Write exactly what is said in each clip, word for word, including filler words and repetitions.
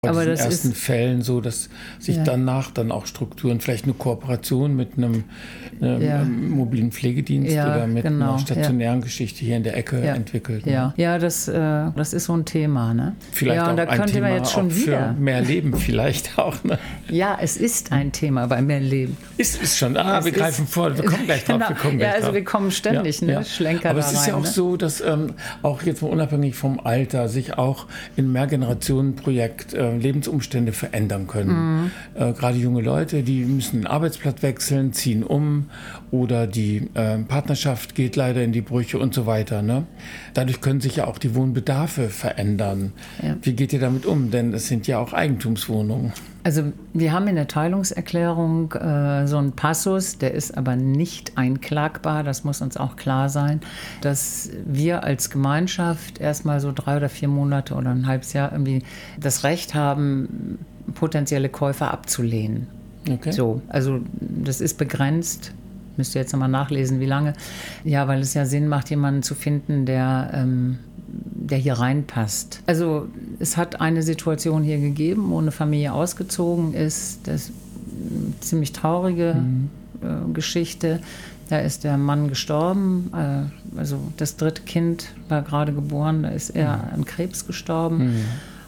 Bei Aber diesen das ersten ist, Fällen so, dass sich ja. danach dann auch Strukturen, vielleicht eine Kooperation mit einem, einem Ja. mobilen Pflegedienst Ja, oder mit genau, einer stationären Geschichte hier in der Ecke Ja. entwickelt. Ne? Ja, ja das, äh, das ist so ein Thema. Ne? Vielleicht ja, auch und da ein könnte Thema man jetzt schon auch wieder. für mehr Leben vielleicht auch. Ne? Ja, es ist ein Thema bei mehr Leben. Ist, ist schon, ah, Es wir greifen ist, vor, wir kommen gleich drauf. Genau. Wir kommen gleich ja, also drauf. wir kommen ständig, ja, ne? ja. Schlenker Aber da es ist rein, ja auch ne? so, dass ähm, auch jetzt mal unabhängig vom Alter sich auch in Mehrgenerationenprojekt äh, Lebensumstände verändern können. Mhm. Äh, gerade junge Leute, die müssen den Arbeitsplatz wechseln, ziehen um oder die äh, Partnerschaft geht leider in die Brüche und so weiter. Ne? Dadurch können sich ja auch die Wohnbedarfe verändern. Ja. Wie geht ihr damit um? Denn es sind ja auch Eigentumswohnungen. Also wir haben in der Teilungserklärung äh, so einen Passus, der ist aber nicht einklagbar, das muss uns auch klar sein, dass wir als Gemeinschaft erstmal so drei oder vier Monate oder ein halbes Jahr irgendwie das Recht haben, potenzielle Käufer abzulehnen. Okay. So, also das ist begrenzt. Müsst ihr jetzt nochmal nachlesen, wie lange. Ja, weil es ja Sinn macht, jemanden zu finden, der, ähm, der hier reinpasst. Also es hat eine Situation hier gegeben, wo eine Familie ausgezogen ist. Das ist eine ziemlich traurige mhm. äh, Geschichte. Da ist der Mann gestorben. Äh, also das dritte Kind war gerade geboren. Da ist er mhm. an Krebs gestorben. Mhm.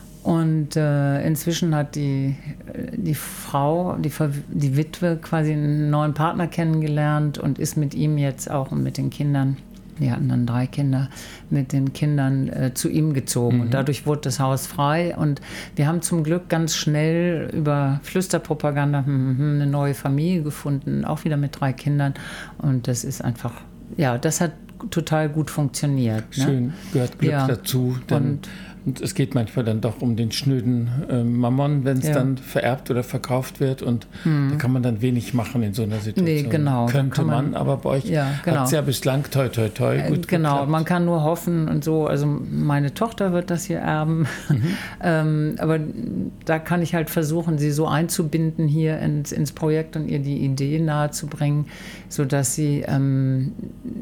Und äh, inzwischen hat die, die Frau, die, die Witwe quasi einen neuen Partner kennengelernt und ist mit ihm jetzt auch und mit den Kindern, die hatten dann drei Kinder, mit den Kindern äh, zu ihm gezogen. Mhm. Und dadurch wurde das Haus frei. Und wir haben zum Glück ganz schnell über Flüsterpropaganda hm, hm, eine neue Familie gefunden, auch wieder mit drei Kindern. Und das ist einfach, ja, das hat total gut funktioniert. Schön, ne? Gehört Glück ja. dazu. Und Und es geht manchmal dann doch um den schnöden äh, Mammon, wenn es ja. dann vererbt oder verkauft wird. Und hm. da kann man dann wenig machen in so einer Situation. Nee, genau. Könnte man, man, aber bei euch ja, genau. hat es ja bislang toi, toi, toi gut äh, Genau, geklappt. Man kann nur hoffen und so. Also meine Tochter wird das hier erben. Mhm. ähm, aber da kann ich halt versuchen, sie so einzubinden hier ins, ins Projekt und ihr die Idee nahezubringen, sodass sie ähm,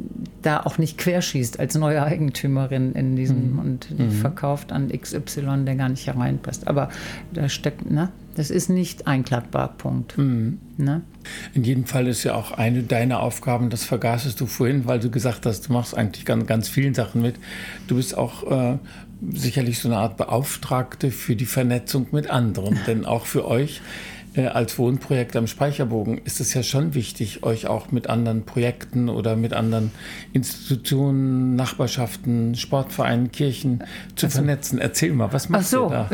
da auch nicht querschießt als neue Eigentümerin in diesem mhm. und die mhm. verkauft an X Y, der gar nicht hereinpasst. Aber da steckt, ne? Das ist nicht einklagbar, Punkt. Mhm. Ne? In jedem Fall ist ja auch eine deiner Aufgaben, das vergaßest du vorhin, weil du gesagt hast, du machst eigentlich ganz, ganz vielen Sachen mit. Du bist auch äh, sicherlich so eine Art Beauftragte für die Vernetzung mit anderen, denn auch für euch als Wohnprojekt am Speicherbogen ist es ja schon wichtig, euch auch mit anderen Projekten oder mit anderen Institutionen, Nachbarschaften, Sportvereinen, Kirchen zu also, vernetzen. Erzähl mal, was macht so. ihr da?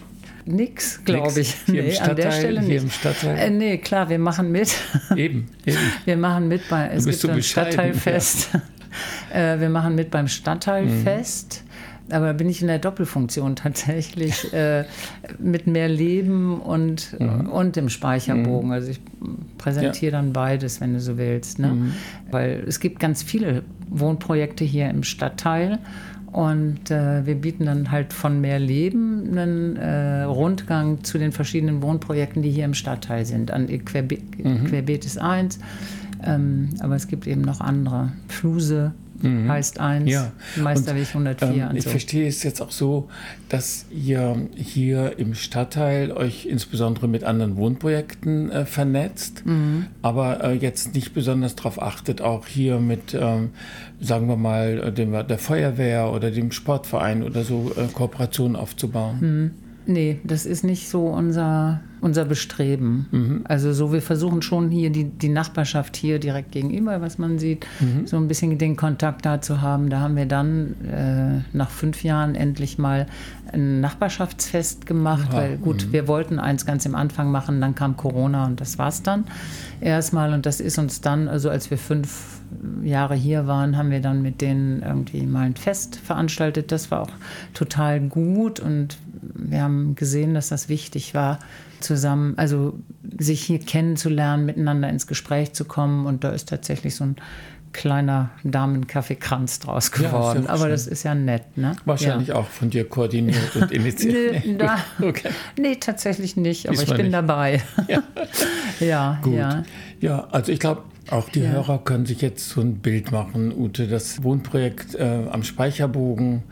Nix, glaube ich. Hier nee, im Stadtteil, an der Stelle hier nicht. im Stadtteil? Äh, nee, klar, wir machen mit. Eben, eben. Wir machen mit bei, es gibt so ein Stadtteilfest. Ja. äh, wir machen mit beim Stadtteilfest. Mhm. Aber bin ich in der Doppelfunktion tatsächlich äh, mit mehr Leben und, mhm. und dem Speicherbogen. Mhm. Also ich präsentiere ja. dann beides, wenn du so willst. Ne? Mhm. Weil es gibt ganz viele Wohnprojekte hier im Stadtteil. Und äh, wir bieten dann halt von mehr Leben einen äh, Rundgang zu den verschiedenen Wohnprojekten, die hier im Stadtteil sind. An Querbeet, mhm. Querbeet ist eins, ähm, aber es gibt eben noch andere. Fluse mhm. heißt eins, ja. Meisterweg hundertvier. Ähm, und ich so. verstehe es jetzt auch so, dass ihr hier im Stadtteil euch insbesondere mit anderen Wohnprojekten äh, vernetzt, mhm. aber äh, jetzt nicht besonders darauf achtet, auch hier mit, ähm, sagen wir mal, dem, der Feuerwehr oder dem Sportverein oder so äh, Kooperationen aufzubauen. Mhm. Nee, das ist nicht so unser, unser Bestreben. Mhm. Also so, wir versuchen schon hier die, die Nachbarschaft hier direkt gegenüber, was man sieht, mhm. so ein bisschen den Kontakt da zu haben. Da haben wir dann äh, nach fünf Jahren endlich mal ein Nachbarschaftsfest gemacht, ja. weil gut, mhm. wir wollten eins ganz am Anfang machen, dann kam Corona und das war's dann erstmal. Und das ist uns dann, also als wir fünf Jahre hier waren, haben wir dann mit denen irgendwie mal ein Fest veranstaltet. Das war auch total gut und wir haben gesehen, dass das wichtig war, zusammen, also sich hier kennenzulernen, miteinander ins Gespräch zu kommen und da ist tatsächlich so ein kleiner Damenkaffeekranz draus geworden. Ja, aber schön. Das ist ja nett, ne? Wahrscheinlich ja. auch von dir koordiniert und initiiert. nee, da, okay. nee, tatsächlich nicht, aber Diesmal ich bin nicht. dabei. Ja, ja. Gut. Ja, ja also ich glaube, auch die ja. Hörer können sich jetzt so ein Bild machen, Ute. Das Wohnprojekt äh, am Speicherbogen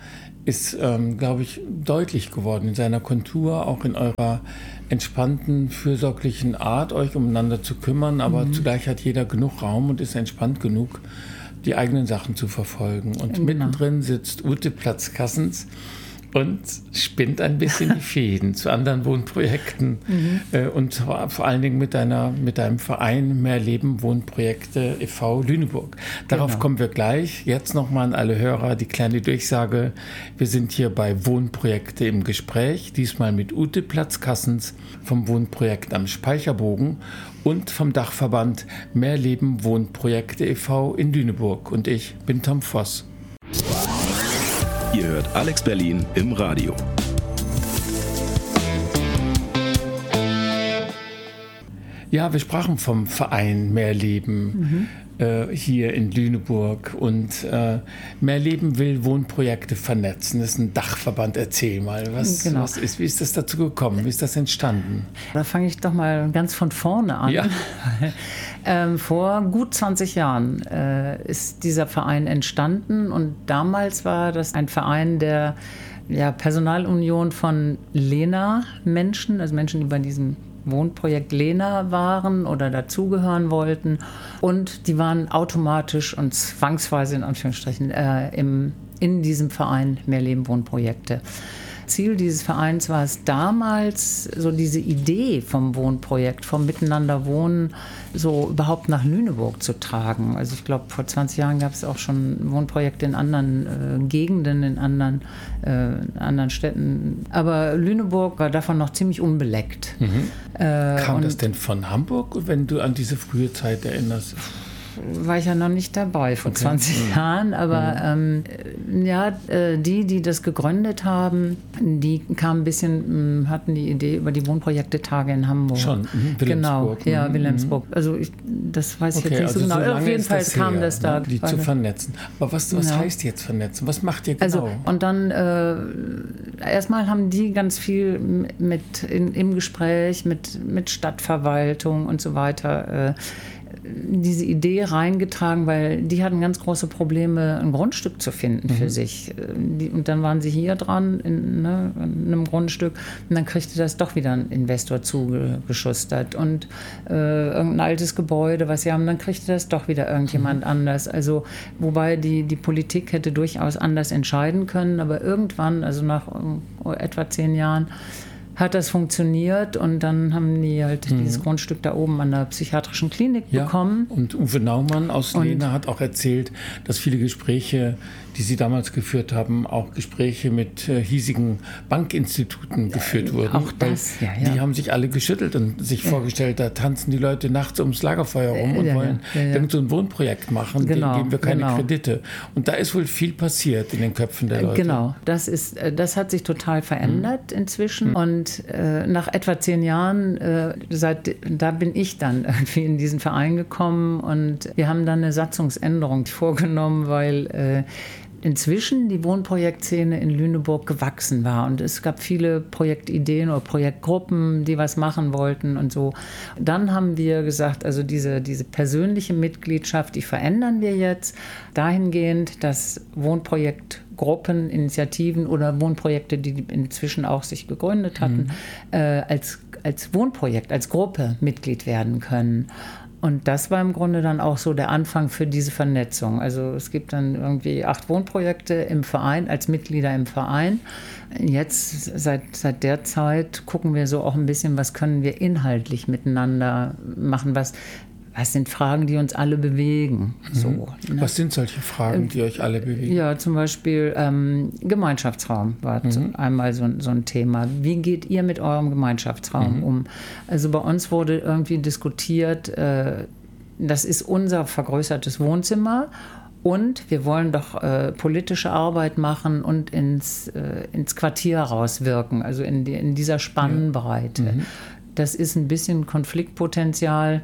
ist, ähm, glaube ich, deutlich geworden in seiner Kontur, auch in eurer entspannten, fürsorglichen Art, euch umeinander zu kümmern. Aber mhm. zugleich hat jeder genug Raum und ist entspannt genug, die eigenen Sachen zu verfolgen. Und genau. mittendrin sitzt Ute Platz-Cassens und spinnt ein bisschen die Fäden zu anderen Wohnprojekten mhm. äh, und zwar vor allen Dingen mit, deiner, mit deinem Verein Mehr Leben Wohnprojekte e V Lüneburg. Darauf genau. kommen wir gleich. Jetzt nochmal an alle Hörer die kleine Durchsage. Wir sind hier bei Wohnprojekte im Gespräch, diesmal mit Ute Platz-Cassens vom Wohnprojekt am Speicherbogen und vom Dachverband Mehr Leben Wohnprojekte e V in Lüneburg. Und ich bin Tom Voss. Ihr hört Alex Berlin im Radio. Ja, wir sprachen vom Verein Mehr Leben mhm. äh, hier in Lüneburg. Und äh, Mehr Leben will Wohnprojekte vernetzen. Das ist ein Dachverband. Erzähl mal, was, genau. was ist, wie ist das dazu gekommen? Wie ist das entstanden? Da fange ich doch mal ganz von vorne an. Ja. Ähm, vor gut zwanzig Jahren äh, ist dieser Verein entstanden und damals war das ein Verein der ja, Personalunion von Lena-Menschen, also Menschen, die bei diesem Wohnprojekt Lena waren oder dazugehören wollten und die waren automatisch und zwangsweise in Anführungsstrichen äh, im, in diesem Verein Mehr Leben Wohnprojekte. Ziel dieses Vereins war es damals, so diese Idee vom Wohnprojekt, vom Miteinander wohnen, so überhaupt nach Lüneburg zu tragen. Also ich glaube, vor zwanzig Jahren gab es auch schon Wohnprojekte in anderen äh, Gegenden, in anderen, äh, anderen Städten. Aber Lüneburg war davon noch ziemlich unbeleckt. Mhm. Äh, Kam das denn von Hamburg, wenn du an diese frühe Zeit erinnerst? War ich ja noch nicht dabei vor okay. zwanzig mhm. Jahren, aber mhm. ähm, ja, äh, die, die das gegründet haben, die kamen ein bisschen, mh, hatten die Idee über die Wohnprojekte-Tage in Hamburg. Schon, mhm. Genau, ja, Wilhelmsburg. Also ich, das weiß ich okay, jetzt nicht also so genau. So auf jeden Fall kam her, das da. Ne? Die zu vernetzen. Aber was, was ja. heißt jetzt vernetzen? Was macht ihr genau? Also, und dann äh, erstmal haben die ganz viel mit in, im Gespräch mit, mit Stadtverwaltung und so weiter äh, diese Idee reingetragen, weil die hatten ganz große Probleme, ein Grundstück zu finden für mhm. sich. Die, und dann waren sie hier dran, in, ne, in einem Grundstück, und dann kriegte das doch wieder ein Investor zugeschustert. Und äh, irgendein altes Gebäude, was sie haben, dann kriegte das doch wieder irgendjemand mhm. anders. Also, wobei die, die Politik hätte durchaus anders entscheiden können, aber irgendwann, also nach uh, etwa zehn Jahren, hat das funktioniert und dann haben die halt mhm. dieses Grundstück da oben an der psychiatrischen Klinik ja. bekommen. Und Uwe Naumann aus und Lena hat auch erzählt, dass viele Gespräche, die sie damals geführt haben, auch Gespräche mit äh, hiesigen Bankinstituten geführt wurden. Auch das, ja, ja. Die haben sich alle geschüttelt und sich ja. vorgestellt, da tanzen die Leute nachts ums Lagerfeuer rum und ja, wollen ja, ja. irgend so ein Wohnprojekt machen, genau, denen geben wir keine genau. Kredite. Und da ist wohl viel passiert in den Köpfen der Leute. Genau, das, ist, das hat sich total verändert mhm. inzwischen. Mhm. Und äh, nach etwa zehn Jahren, äh, seit, da bin ich dann irgendwie in diesen Verein gekommen und wir haben dann eine Satzungsänderung vorgenommen, weil äh, inzwischen die Wohnprojektszene in Lüneburg gewachsen war und es gab viele Projektideen oder Projektgruppen, die was machen wollten und so. Dann haben wir gesagt, also diese, diese persönliche Mitgliedschaft, die verändern wir jetzt dahingehend, dass Wohnprojektgruppen, Initiativen oder Wohnprojekte, die inzwischen auch sich gegründet hatten, mhm. äh, als, als Wohnprojekt, als Gruppe Mitglied werden können. Und das war im Grunde dann auch so der Anfang für diese Vernetzung. Also es gibt dann irgendwie acht Wohnprojekte im Verein, als Mitglieder im Verein. Jetzt, seit, seit der Zeit, gucken wir so auch ein bisschen, was können wir inhaltlich miteinander machen, was... Was sind Fragen, die uns alle bewegen? So, mhm. ne? Was sind solche Fragen, die euch alle bewegen? Ja, zum Beispiel ähm, Gemeinschaftsraum war mhm. einmal so, so ein Thema. Wie geht ihr mit eurem Gemeinschaftsraum mhm. um? Also bei uns wurde irgendwie diskutiert, äh, das ist unser vergrößertes Wohnzimmer und wir wollen doch äh, politische Arbeit machen und ins, äh, ins Quartier rauswirken, also in, die, in dieser Spannbreite. Ja. Mhm. Das ist ein bisschen Konfliktpotenzial.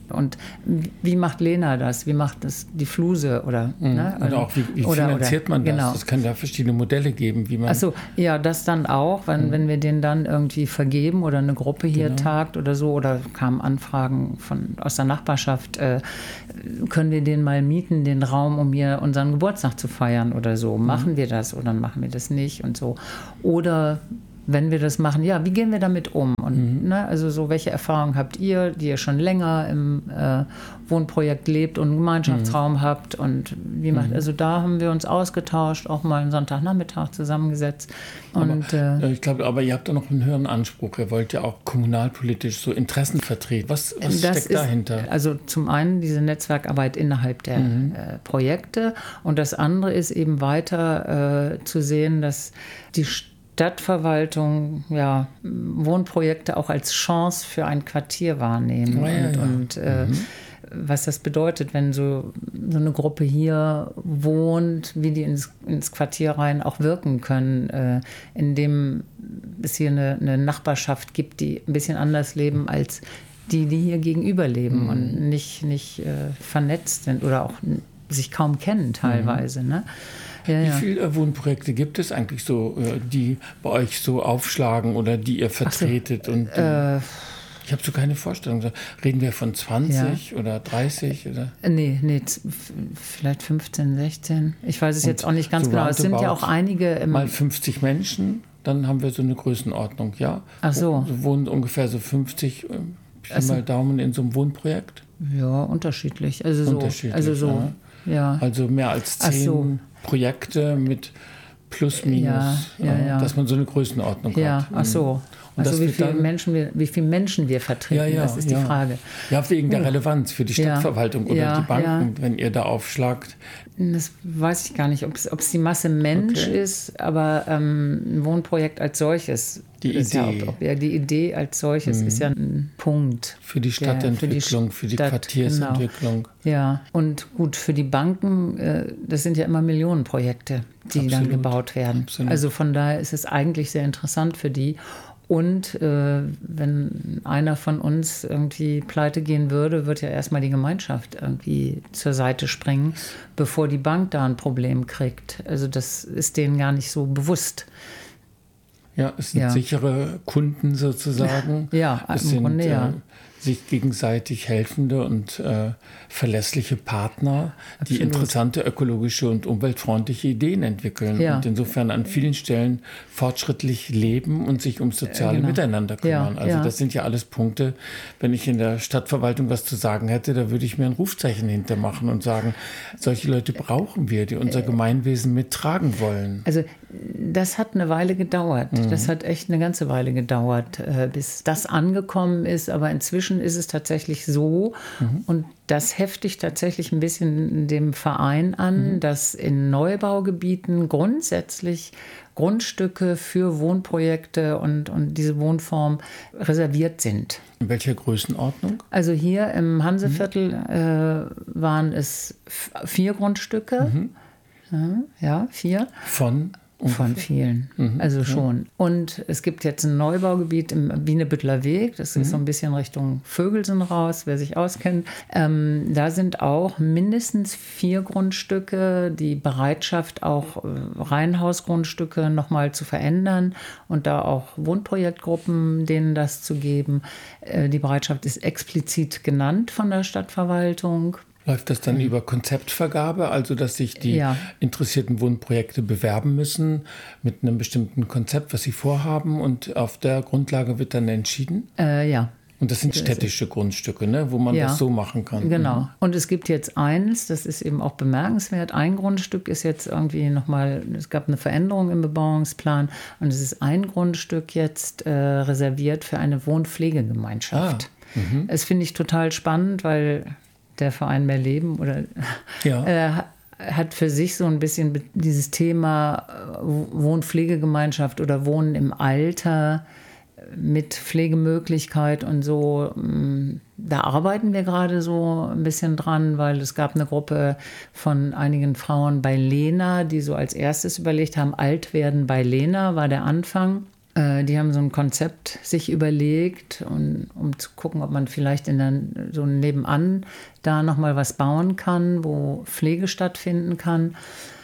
Und wie macht Lena das? Wie macht das die Fluse? Oder, mhm. ne? oder auch wie, wie oder, finanziert oder, man das? Genau. Es kann da verschiedene Modelle geben, wie man... Achso, ja, das dann auch, wenn, mhm. wenn wir den dann irgendwie vergeben oder eine Gruppe hier genau. tagt oder so, oder kamen Anfragen von, aus der Nachbarschaft, äh, können wir den mal mieten, den Raum, um hier unseren Geburtstag zu feiern oder so. Mhm. Machen wir das oder machen wir das nicht und so. Oder... Wenn wir das machen, ja, wie gehen wir damit um? Und mhm. ne, also so, welche Erfahrungen habt ihr, die ihr schon länger im äh, Wohnprojekt lebt und einen Gemeinschaftsraum mhm. habt? Und wie macht, mhm. also da haben wir uns ausgetauscht, auch mal einen Sonntagnachmittag zusammengesetzt. Und, aber, äh, ich glaube, aber ihr habt da noch einen höheren Anspruch. Ihr wollt ja auch kommunalpolitisch so Interessen vertreten. Was, was steckt ist, dahinter? Also zum einen diese Netzwerkarbeit innerhalb der mhm. äh, Projekte und das andere ist eben weiter äh, zu sehen, dass die Stadtverwaltung ja, Wohnprojekte auch als Chance für ein Quartier wahrnehmen. Oh, ja, und ja. und äh, mhm. was das bedeutet, wenn so, so eine Gruppe hier wohnt, wie die ins, ins Quartier rein auch wirken können, äh, indem es hier eine, eine Nachbarschaft gibt, die ein bisschen anders leben als die, die hier gegenüber leben mhm. und nicht, nicht äh, vernetzt sind oder auch sich kaum kennen teilweise, mhm. ne? Ja, Wie ja. viele Wohnprojekte gibt es eigentlich so, die bei euch so aufschlagen oder die ihr vertretet? So, und äh, ich habe so keine Vorstellung. Reden wir von zwanzig ja. oder dreißig? Oder? Nee, nee, vielleicht fünfzehn, sechzehn. Ich weiß es und jetzt auch nicht ganz so genau. Es sind ja auch einige... Im mal fünfzig Menschen, dann haben wir so eine Größenordnung, ja? Ach so. So wohnen ungefähr so fünfzig, Pi also, mal Daumen in so einem Wohnprojekt? Ja, unterschiedlich. Also so. Unterschiedlich, also so. Ja. Also mehr als zehn so. Projekte mit plus, minus, ja, ja, ja. dass man so eine Größenordnung ja, hat. Ach so. Und also wie viele, Menschen wir, wie viele Menschen wir vertreten, ja, ja, das ist ja. die Frage. Ja, wegen der Relevanz für die Stadtverwaltung ja, oder ja, die Banken, ja. wenn ihr da aufschlagt. Das weiß ich gar nicht, ob es die Masse Mensch okay. ist, aber ähm, ein Wohnprojekt als solches. Die Idee. Ja, ob, ja, die Idee als solches mhm. ist ja ein Punkt. Für die Stadtentwicklung, für die, für die Stadt, Quartiersentwicklung. Genau. Ja, und gut, für die Banken, äh, das sind ja immer Millionenprojekte, die Absolut. dann gebaut werden. Absolut. Also von daher ist es eigentlich sehr interessant für die. Und äh, wenn einer von uns irgendwie pleite gehen würde, wird ja erstmal die Gemeinschaft irgendwie zur Seite springen, bevor die Bank da ein Problem kriegt. Also das ist denen gar nicht so bewusst. Ja, es sind ja. sichere Kunden sozusagen. Ja, es im sind Grunde, ja. äh, sich gegenseitig helfende und äh, verlässliche Partner, Absolut. die interessante ökologische und umweltfreundliche Ideen entwickeln ja. und insofern an vielen Stellen fortschrittlich leben und sich ums soziale genau. Miteinander kümmern. Ja, also ja. das sind ja alles Punkte, wenn ich in der Stadtverwaltung was zu sagen hätte, da würde ich mir ein Rufzeichen hintermachen und sagen, solche Leute brauchen wir, die unser Gemeinwesen mittragen wollen. Also das hat eine Weile gedauert. Mhm. Das hat echt eine ganze Weile gedauert, bis das angekommen ist. Aber inzwischen ist es tatsächlich so, mhm. und das heftigt tatsächlich ein bisschen dem Verein an, mhm. dass in Neubaugebieten grundsätzlich Grundstücke für Wohnprojekte und, und diese Wohnform reserviert sind. In welcher Größenordnung? Also hier im Hanseviertel mhm. äh, waren es f- vier Grundstücke. Mhm. Ja, vier. Von? Ungefähr. Von vielen, mhm, also schon. Ja. Und es gibt jetzt ein Neubaugebiet im Wienerbütteler Weg, das mhm. ist so ein bisschen Richtung Vögelsen raus, wer sich auskennt. Ähm, da sind auch mindestens vier Grundstücke, die Bereitschaft, auch äh, Reihenhausgrundstücke nochmal zu verändern und da auch Wohnprojektgruppen, denen das zu geben. Äh, die Bereitschaft ist explizit genannt von der Stadtverwaltung. Läuft das dann über Konzeptvergabe, also dass sich die ja. interessierten Wohnprojekte bewerben müssen mit einem bestimmten Konzept, was sie vorhaben, und auf der Grundlage wird dann entschieden? Äh, ja. Und das sind städtische Grundstücke, ne, wo man ja. das so machen kann. Genau. Mhm. Und es gibt jetzt eins, das ist eben auch bemerkenswert. Ein Grundstück ist jetzt irgendwie nochmal, es gab eine Veränderung im Bebauungsplan und es ist ein Grundstück jetzt äh, reserviert für eine Wohnpflegegemeinschaft. Ah. Mhm. Das finde ich total spannend, weil der Verein Mehr Leben oder ja. äh, hat für sich so ein bisschen dieses Thema Wohnpflegegemeinschaft oder Wohnen im Alter mit Pflegemöglichkeit und so. Da arbeiten wir gerade so ein bisschen dran, weil es gab eine Gruppe von einigen Frauen bei Lena, die so als erstes überlegt haben, alt werden bei Lena war der Anfang. Äh, die haben so ein Konzept sich überlegt, und, um zu gucken, ob man vielleicht in der, so nebenan da nochmal was bauen kann, wo Pflege stattfinden kann.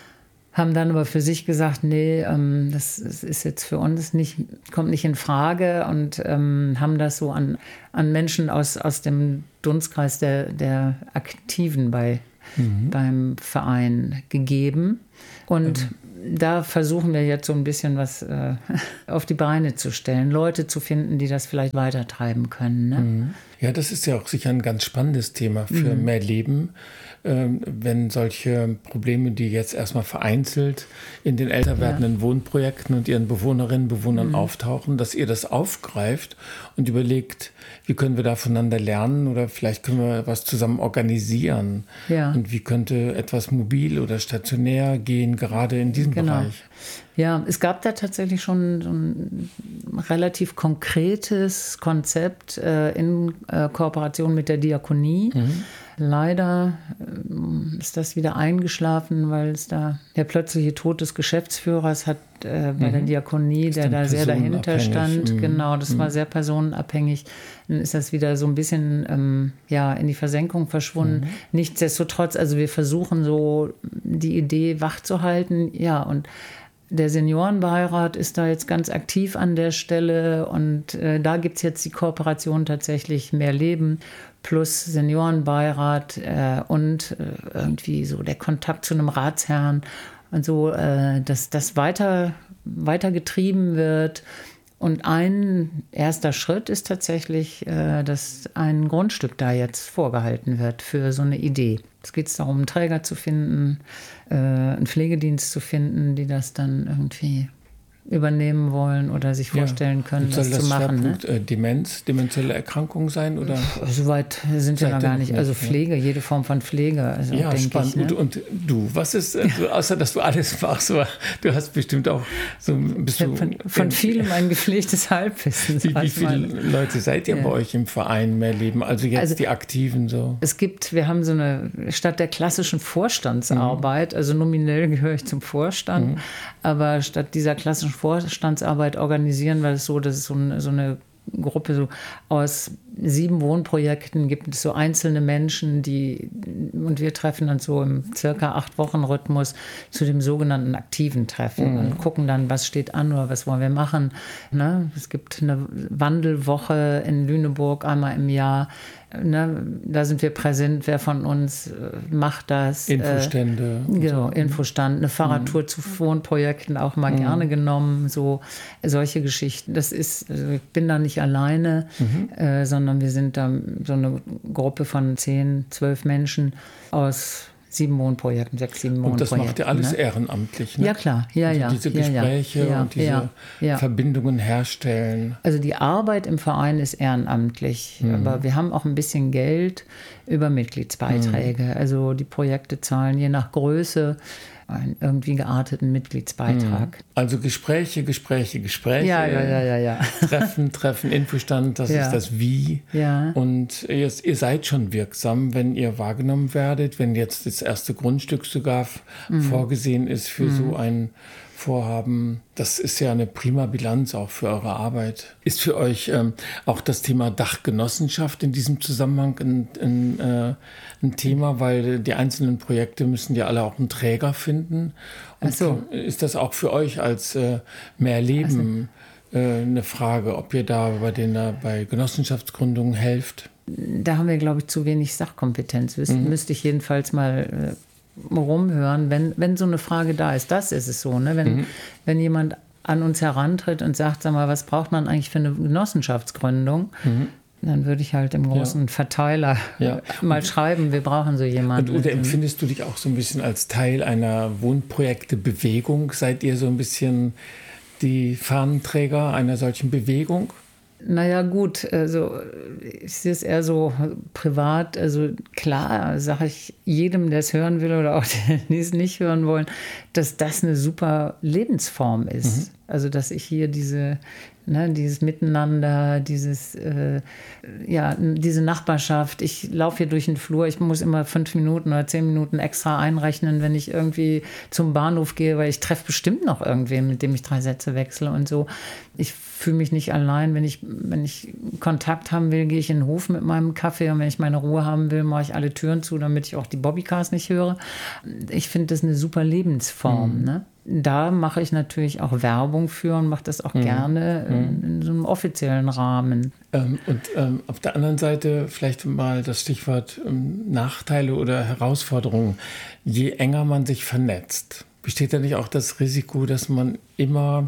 Haben dann aber für sich gesagt, nee, ähm, das ist jetzt für uns nicht, kommt nicht in Frage, und ähm, haben das so an, an Menschen aus, aus dem Dunstkreis der, der Aktiven bei, mhm. beim Verein gegeben. Und mhm. da versuchen wir jetzt so ein bisschen was äh, auf die Beine zu stellen, Leute zu finden, die das vielleicht weitertreiben können. Ne? Mhm. Ja, das ist ja auch sicher ein ganz spannendes Thema für mhm. mehr Leben, ähm, wenn solche Probleme, die jetzt erstmal vereinzelt in den älter werdenden ja. Wohnprojekten und ihren Bewohnerinnen und Bewohnern mhm. auftauchen, dass ihr das aufgreift und überlegt, wie können wir da voneinander lernen, oder vielleicht können wir was zusammen organisieren. Ja. Und wie könnte etwas mobil oder stationär gehen, gerade in diesem genau. Bereich. Ja, es gab da tatsächlich schon so ein relativ konkretes Konzept äh, in äh, Kooperation mit der Diakonie. Mhm. Leider äh, ist das wieder eingeschlafen, weil es da der plötzliche Tod des Geschäftsführers hat äh, bei mhm. der Diakonie, ist der da sehr dahinter stand. Mhm. Genau, das mhm. war sehr personenabhängig. Dann ist das wieder so ein bisschen ähm, ja, in die Versenkung verschwunden. Mhm. Nichtsdestotrotz, also wir versuchen so die Idee wachzuhalten. Ja, und der Seniorenbeirat ist da jetzt ganz aktiv an der Stelle, und äh, da gibt es jetzt die Kooperation tatsächlich Mehr Leben plus Seniorenbeirat äh, und äh, irgendwie so der Kontakt zu einem Ratsherrn und so, äh, dass das weiter, weiter getrieben wird. Und ein erster Schritt ist tatsächlich, äh, dass ein Grundstück da jetzt vorgehalten wird für so eine Idee. Es geht darum, einen Träger zu finden, äh, einen Pflegedienst zu finden, die das dann irgendwie übernehmen wollen oder sich vorstellen ja. können, das, das zu machen. Soll das ne? äh, Demenz, dementielle Erkrankung sein? Oder? Soweit sind wir noch gar nicht. Also Pflege, ja. jede Form von Pflege. Also, ja, spannend. Ich, ne? und, und du, was ist, äh, ja. außer dass du alles machst, aber du hast bestimmt auch so bist ja, du, von, von vielem ein gepflegtes Halbwissen. Wie, wie viele Leute seid ihr ja. bei euch im Verein Mehr Leben? Also jetzt also, die Aktiven so? Es gibt, wir haben so eine, statt der klassischen Vorstandsarbeit, mhm. also nominell gehöre ich zum Vorstand, mhm. aber statt dieser klassischen Vorstandsarbeit organisieren wir es so, dass es so eine, so eine Gruppe so aus sieben Wohnprojekten gibt es so einzelne Menschen, die, und wir treffen dann so im circa acht Wochen Rhythmus zu dem sogenannten aktiven Treffen mhm. und gucken dann, was steht an oder was wollen wir machen. Ne? Es gibt eine Wandelwoche in Lüneburg einmal im Jahr. Ne, da sind wir präsent, wer von uns äh, macht das. Infostände. Äh, genau, so. Infostand, eine Fahrradtour mhm. zu Wohnprojekten auch mal mhm. gerne genommen, so solche Geschichten. Das ist, also ich bin da nicht alleine, mhm. äh, sondern wir sind da so eine Gruppe von zehn, zwölf Menschen aus sieben Wohnprojekten, sechs, sieben Wohnprojekten. Und das macht ihr alles ne? ehrenamtlich, ne? Ja, klar. Ja, also ja. diese Gespräche ja, ja, und diese ja, ja. Verbindungen herstellen. Also die Arbeit im Verein ist ehrenamtlich, mhm. aber wir haben auch ein bisschen Geld über Mitgliedsbeiträge. Mhm. Also die Projekte zahlen je nach Größe einen irgendwie gearteten Mitgliedsbeitrag. Also Gespräche, Gespräche, Gespräche. Ja, ja, ja, ja, ja. Treffen, Treffen, Infostand, das ja. ist das Wie. Ja. Und ihr, ihr seid schon wirksam, wenn ihr wahrgenommen werdet, wenn jetzt das erste Grundstück sogar mhm. vorgesehen ist für mhm. so ein Vorhaben. Das ist ja eine prima Bilanz auch für eure Arbeit. Ist für euch ähm, auch das Thema Dachgenossenschaft in diesem Zusammenhang ein, ein, äh, ein Thema, weil die einzelnen Projekte müssen ja alle auch einen Träger finden. Und so. Ist das auch für euch als äh, Mehr Leben also. äh, eine Frage, ob ihr da bei, den, äh, bei Genossenschaftsgründungen helft? Da haben wir, glaube ich, zu wenig Sachkompetenz. Mhm. Müsste ich jedenfalls mal äh, rumhören, wenn, wenn so eine Frage da ist. Das ist es so, ne? Wenn, mhm. wenn jemand an uns herantritt und sagt, sag mal, was braucht man eigentlich für eine Genossenschaftsgründung? Mhm. Dann würde ich halt im großen ja. Verteiler ja. mal und, schreiben, wir brauchen so jemanden. Und, oder empfindest du dich auch so ein bisschen als Teil einer Wohnprojekte-Bewegung? Seid ihr so ein bisschen die Fahnenträger einer solchen Bewegung? Naja gut, also ich sehe es eher so privat. Also klar sage ich jedem, der es hören will oder auch die, die es nicht hören wollen, dass das eine super Lebensform ist. Mhm. Also dass ich hier diese, ne, dieses Miteinander, dieses, äh, ja, diese Nachbarschaft. Ich laufe hier durch den Flur, ich muss immer fünf Minuten oder zehn Minuten extra einrechnen, wenn ich irgendwie zum Bahnhof gehe, weil ich treffe bestimmt noch irgendwen, mit dem ich drei Sätze wechsle und so. Ich fühle mich nicht allein. Wenn ich, wenn ich Kontakt haben will, gehe ich in den Hof mit meinem Kaffee, und wenn ich meine Ruhe haben will, mache ich alle Türen zu, damit ich auch die Bobbycars nicht höre. Ich finde das eine super Lebensform. Mhm. Ne? Da mache ich natürlich auch Werbung für und mache das auch mhm. gerne in, in so einem offiziellen Rahmen. Ähm, und ähm, auf der anderen Seite vielleicht mal das Stichwort ähm, Nachteile oder Herausforderungen. Je enger man sich vernetzt, besteht da nicht auch das Risiko, dass man immer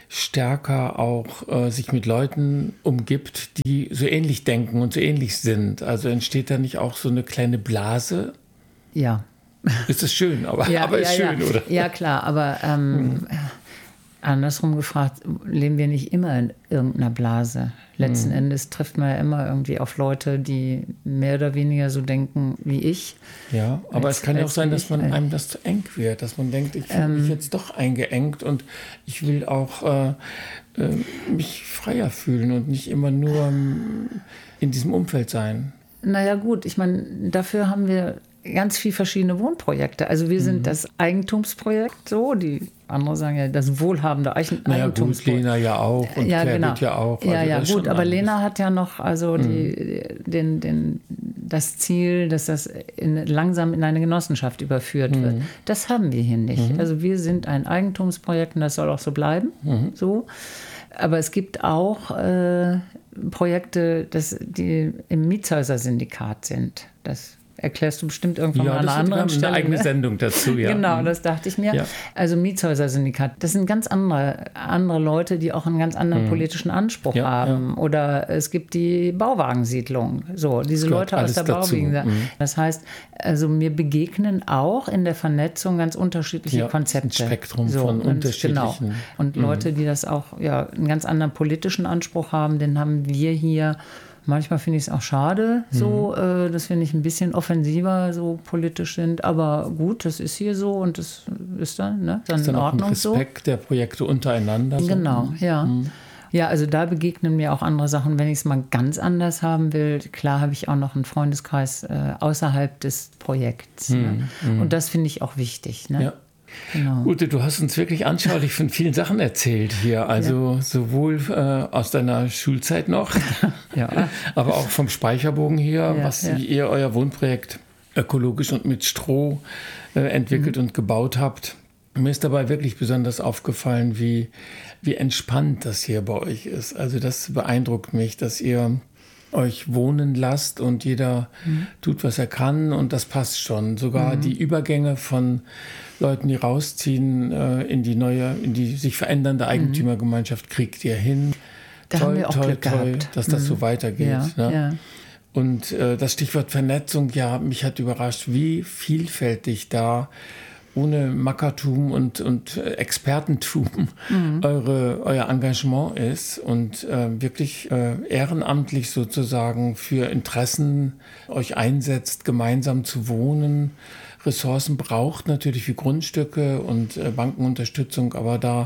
stärker auch äh, sich mit Leuten umgibt, die so ähnlich denken und so ähnlich sind? Also entsteht da nicht auch so eine kleine Blase? Ja. Ist das schön, aber, ja, aber ist ja, schön, ja. oder? Ja, klar, aber ähm, hm. andersrum gefragt, leben wir nicht immer in irgendeiner Blase? Letzten hm. Endes trifft man ja immer irgendwie auf Leute, die mehr oder weniger so denken wie ich. Ja, aber als, es kann ja auch sein, dass man ich, einem das zu eng wird, dass man denkt, ich fühle ähm, mich jetzt doch eingeengt und ich will auch äh, äh, mich freier fühlen und nicht immer nur ähm, in diesem Umfeld sein. Naja gut, ich meine, dafür haben wir ganz viele verschiedene Wohnprojekte. Also wir sind mhm. das Eigentumsprojekt, so, die andere sagen ja das wohlhabende Eigen- naja, Eigentumsprojekt. Gut, Lena ja auch und ja, Claire genau. ja auch. Also ja, ja, gut, aber einiges. Lena hat ja noch also mhm. die, den, den, das Ziel, dass das in, langsam in eine Genossenschaft überführt mhm. wird. Das haben wir hier nicht. Mhm. Also wir sind ein Eigentumsprojekt und das soll auch so bleiben. Mhm. So. Aber es gibt auch äh, Projekte, das, die im Mietshäuser-Syndikat sind. Das erklärst du bestimmt irgendwann ja, mal an einer anderen Stelle. Eine eigene Sendung dazu, ja. Genau, das dachte ich mir. Ja. Also Mietshäuser-Syndikat, das sind ganz andere, andere Leute, die auch einen ganz anderen mhm. politischen Anspruch ja, haben. Ja. Oder es gibt die Bauwagensiedlung. So, diese Leute aus der Bauwagensiedlung. Mhm. Das heißt, also mir begegnen auch in der Vernetzung ganz unterschiedliche ja, Konzepte. Ein Spektrum so, von und, unterschiedlichen. Genau. Und mhm. Leute, die das auch ja, einen ganz anderen politischen Anspruch haben, den haben wir hier. Manchmal finde ich es auch schade, so, mhm. äh, dass wir nicht ein bisschen offensiver so politisch sind. Aber gut, das ist hier so und das ist dann, ne, dann ist dann in Ordnung auch ein Respekt so. Der Projekte untereinander. Genau, so. ja. Mhm. Ja, also da begegnen mir auch andere Sachen. Wenn ich es mal ganz anders haben will, klar habe ich auch noch einen Freundeskreis äh, außerhalb des Projekts. Mhm. Ne? Mhm. Und das finde ich auch wichtig. Ne? Ja. Genau. Ute, du hast uns wirklich anschaulich von vielen Sachen erzählt hier. Also ja. sowohl äh, aus deiner Schulzeit noch, ja. aber auch vom Speicherbogen hier, ja, was ja. ihr euer Wohnprojekt ökologisch und mit Stroh äh, entwickelt mhm. und gebaut habt. Mir ist dabei wirklich besonders aufgefallen, wie, wie entspannt das hier bei euch ist. Also das beeindruckt mich, dass ihr euch wohnen lasst und jeder mhm. tut, was er kann und das passt schon. Sogar mhm. die Übergänge von Leuten, die rausziehen äh, in die neue, in die sich verändernde Eigentümergemeinschaft, kriegt ihr hin. Da toll, haben wir auch toll, Glück toll, gehabt. dass das mhm. so weitergeht. Ja, ne? ja. Und äh, das Stichwort Vernetzung, ja, mich hat überrascht, wie vielfältig da ohne Mackertum und, und Expertentum mhm. eure, euer Engagement ist und äh, wirklich äh, ehrenamtlich sozusagen für Interessen euch einsetzt, gemeinsam zu wohnen. Ressourcen braucht natürlich wie Grundstücke und äh, Bankenunterstützung, aber da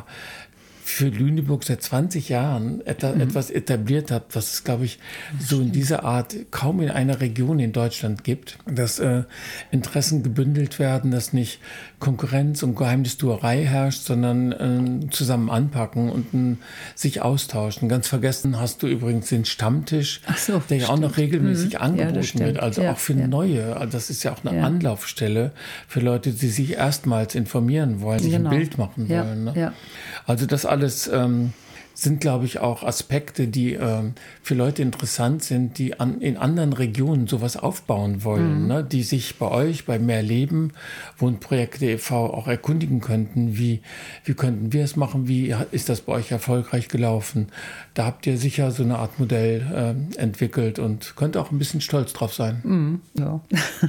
für Lüneburg seit zwanzig Jahren et- mhm. etwas etabliert hat, was es, glaube ich, so in dieser Art kaum in einer Region in Deutschland gibt, dass äh, Interessen gebündelt werden, dass nicht Konkurrenz und Geheimnistuerei herrscht, sondern äh, zusammen anpacken und äh, sich austauschen. Ganz vergessen hast du übrigens den Stammtisch, Ach so, der ja auch noch regelmäßig mhm. angeboten ja, wird, also ja, auch für ja. Neue. Also das ist ja auch eine ja. Anlaufstelle für Leute, die sich erstmals informieren wollen, sich genau. ein Bild machen ja. wollen. Ne? Ja. Also das alles ähm, sind, glaube ich, auch Aspekte, die ähm, für Leute interessant sind, die an, in anderen Regionen sowas aufbauen wollen, mhm. ne? Die sich bei euch, bei Mehr Leben, Wohnprojekte e V auch erkundigen könnten, wie, wie könnten wir es machen, wie ist das bei euch erfolgreich gelaufen. Da habt ihr sicher so eine Art Modell äh, entwickelt und könnt auch ein bisschen stolz drauf sein. Mhm. Ja.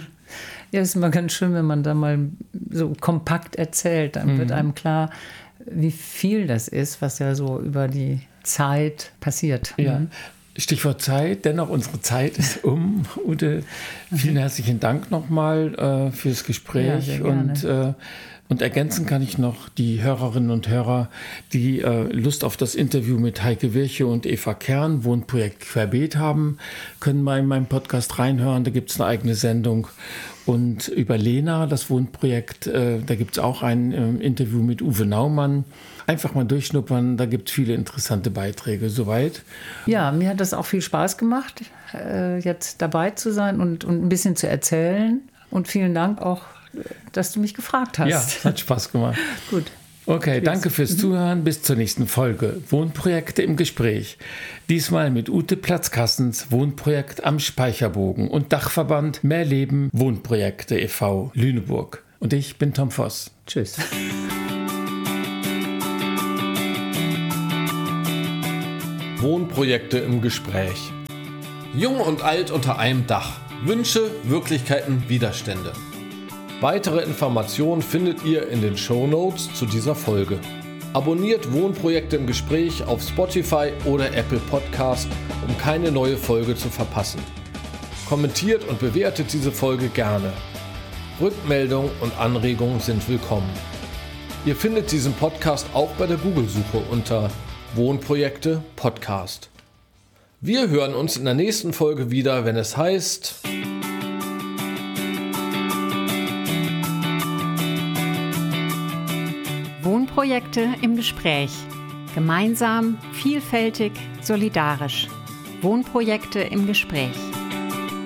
Ja, ist immer ganz schön, wenn man da mal so kompakt erzählt, dann mhm. wird einem klar, wie viel das ist, was ja so über die Zeit passiert. Ja. Stichwort Zeit, dennoch unsere Zeit ist um. Ute, vielen herzlichen Dank nochmal äh, fürs Gespräch. Ja, und äh, Und ergänzen kann ich noch die Hörerinnen und Hörer, die äh, Lust auf das Interview mit Heike Wirche und Eva Kern, Wohnprojekt Querbeet haben, können mal in meinen Podcast reinhören. Da gibt es eine eigene Sendung. Und über Lena, das Wohnprojekt, äh, da gibt es auch ein äh, Interview mit Uwe Naumann. Einfach mal durchschnuppern, da gibt es viele interessante Beiträge. Soweit? Ja, mir hat das auch viel Spaß gemacht, äh, jetzt dabei zu sein und, und ein bisschen zu erzählen. Und vielen Dank auch, dass du mich gefragt hast. Ja, hat Spaß gemacht. Gut. Okay, Tschüss. Danke fürs Zuhören. Bis zur nächsten Folge. Wohnprojekte im Gespräch. Diesmal mit Ute Platzkassens Wohnprojekt am Speicherbogen und Dachverband Mehr Leben Wohnprojekte e V Lüneburg. Und ich bin Tom Voss. Tschüss. Wohnprojekte im Gespräch. Jung und alt unter einem Dach. Wünsche, Wirklichkeiten, Widerstände. Weitere Informationen findet ihr in den Shownotes zu dieser Folge. Abonniert Wohnprojekte im Gespräch auf Spotify oder Apple Podcast, um keine neue Folge zu verpassen. Kommentiert und bewertet diese Folge gerne. Rückmeldungen und Anregungen sind willkommen. Ihr findet diesen Podcast auch bei der Google-Suche unter Wohnprojekte Podcast. Wir hören uns in der nächsten Folge wieder, wenn es heißt... Wohnprojekte im Gespräch. Gemeinsam, vielfältig, solidarisch. Wohnprojekte im Gespräch.